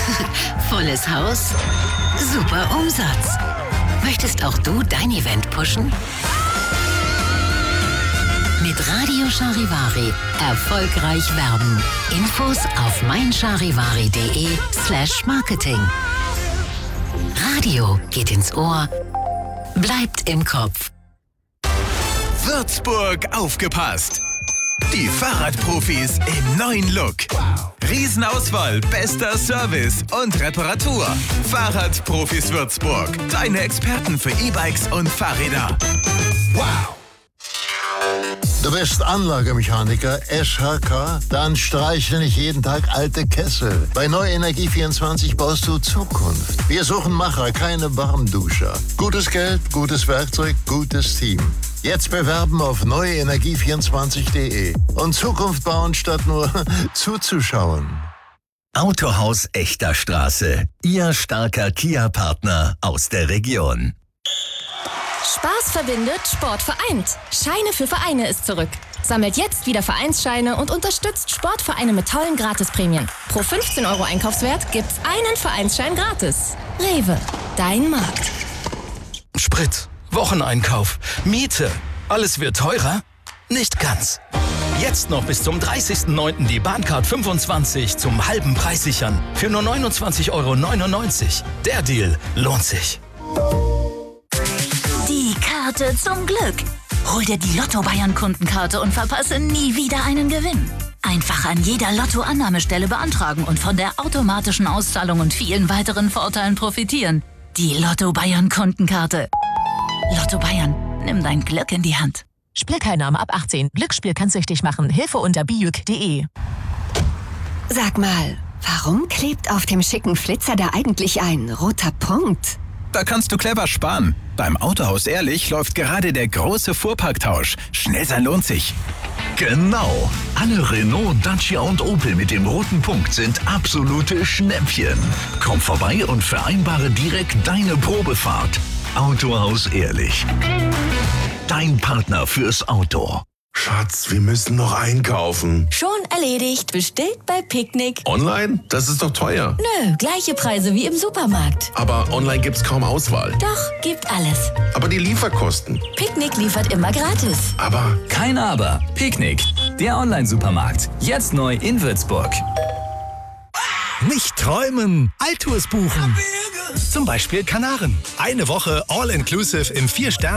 Volles Haus, super Umsatz. Möchtest auch du dein Event pushen? Mit Radio Charivari erfolgreich werben. Infos auf meincharivari.de/marketing. Radio geht ins Ohr, bleibt im Kopf. Würzburg aufgepasst! Die Fahrradprofis im neuen Look. Riesenauswahl, bester Service und Reparatur. Fahrradprofis Würzburg. Deine Experten für E-Bikes und Fahrräder. Wow! Du bist Anlagemechaniker, SHK? Dann streichle nicht jeden Tag alte Kessel. Bei Neuenergie24 baust du Zukunft. Wir suchen Macher, keine Warmduscher. Gutes Geld, gutes Werkzeug, gutes Team. Jetzt bewerben auf neuenergie24.de und Zukunft bauen statt nur zuzuschauen. Autohaus Echter Straße. Ihr starker Kia-Partner aus der Region. Spaß verbindet, Sport vereint. Scheine für Vereine ist zurück. Sammelt jetzt wieder Vereinsscheine und unterstützt Sportvereine mit tollen Gratisprämien. Pro 15 € Einkaufswert gibt's einen Vereinsschein gratis. Rewe, dein Markt. Sprit, Wocheneinkauf, Miete. Alles wird teurer? Nicht ganz. Jetzt noch bis zum 30.09. die Bahncard 25 zum halben Preis sichern. Für nur 29,99 €. Der Deal lohnt sich. Die Karte zum Glück. Hol dir die Lotto Bayern Kundenkarte und verpasse nie wieder einen Gewinn. Einfach an jeder Lotto-Annahmestelle beantragen und von der automatischen Auszahlung und vielen weiteren Vorteilen profitieren. Die Lotto Bayern Kundenkarte. Lotto Bayern, nimm dein Glück in die Hand. Spielteilnahme ab 18. Glücksspiel kann süchtig machen. Hilfe unter bijuk.de. Sag mal, warum klebt auf dem schicken Flitzer da eigentlich ein roter Punkt? Da kannst du clever sparen. Beim Autohaus Ehrlich läuft gerade der große Fuhrparktausch. Schnell sein lohnt sich. Genau. Alle Renault, Dacia und Opel mit dem roten Punkt sind absolute Schnäppchen. Komm vorbei und vereinbare direkt deine Probefahrt. Autohaus Ehrlich. Dein Partner fürs Auto. Schatz, wir müssen noch einkaufen. Schon erledigt. Bestellt bei Picknick. Online? Das ist doch teuer. Nö, gleiche Preise wie im Supermarkt. Aber online gibt's kaum Auswahl. Doch, gibt alles. Aber die Lieferkosten. Picknick liefert immer gratis. Aber... Kein Aber. Picknick. Der Online-Supermarkt. Jetzt neu in Würzburg. Nicht träumen, Altours buchen. Zum Beispiel Kanaren. Eine Woche All-Inclusive im 4-Sterne-